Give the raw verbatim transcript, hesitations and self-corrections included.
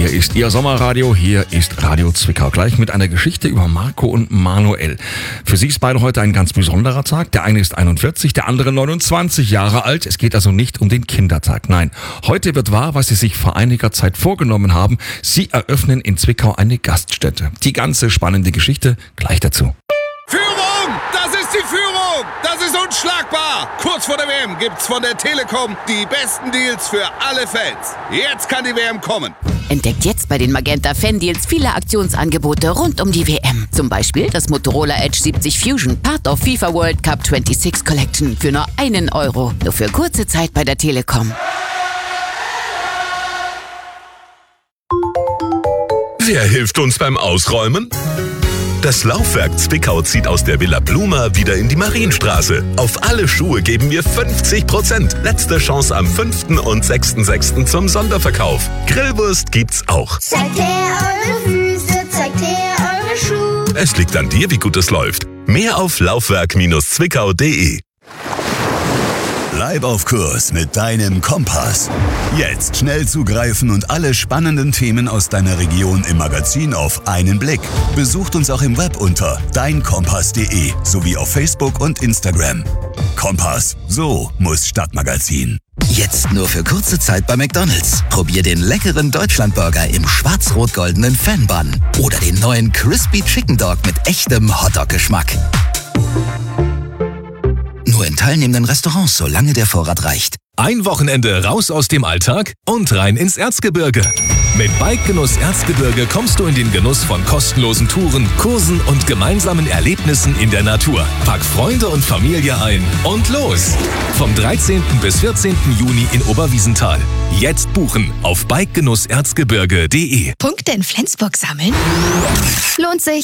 Hier ist Ihr Sommerradio, hier ist Radio Zwickau. Gleich mit einer Geschichte über Marco und Manuel. Für sie ist beide heute ein ganz besonderer Tag. Der eine ist einundvierzig, der andere neunundzwanzig Jahre alt. Es geht also nicht um den Kindertag. Nein, heute wird wahr, was sie sich vor einiger Zeit vorgenommen haben. Sie eröffnen in Zwickau eine Gaststätte. Die ganze spannende Geschichte gleich dazu. Führung! Das ist die Führung! Das ist unschlagbar! Kurz vor der W M gibt's von der Telekom die besten Deals für alle Fans. Jetzt kann die W M kommen. Entdeckt jetzt bei den Magenta Fan-Deals viele Aktionsangebote rund um die W M. Zum Beispiel das Motorola Edge siebzig Fusion, Part of FIFA World Cup sechsundzwanzig Collection für nur einen Euro. Nur für kurze Zeit bei der Telekom. Wer hilft uns beim Ausräumen? Das Laufwerk Zwickau zieht aus der Villa Bluma wieder in die Marienstraße. Auf alle Schuhe geben wir fünfzig Prozent. Letzte Chance am fünften und sechsten sechsten zum Sonderverkauf. Grillwurst gibt's auch. Zeigt her eure Füße, zeigt her eure Schuhe. Es liegt an dir, wie gut es läuft. Mehr auf laufwerk Zwickau punkt de. Bleib auf Kurs mit deinem Kompass. Jetzt schnell zugreifen und alle spannenden Themen aus deiner Region im Magazin auf einen Blick. Besucht uns auch im Web unter dein kompass punkt de sowie auf Facebook und Instagram. Kompass, so muss Stadtmagazin. Jetzt nur für kurze Zeit bei McDonald's. Probier den leckeren Deutschlandburger im schwarz-rot-goldenen Fan-Bun oder den neuen Crispy Chicken Dog mit echtem Hotdog-Geschmack. Nur in teilnehmenden Restaurants, solange der Vorrat reicht. Ein Wochenende raus aus dem Alltag und rein ins Erzgebirge. Mit Bikegenuss Erzgebirge kommst du in den Genuss von kostenlosen Touren, Kursen und gemeinsamen Erlebnissen in der Natur. Pack Freunde und Familie ein und los! Vom dreizehnten bis vierzehnten Juni in Oberwiesenthal. Jetzt buchen auf bikegenusserzgebirge punkt de. Punkte in Flensburg sammeln? Lohnt sich.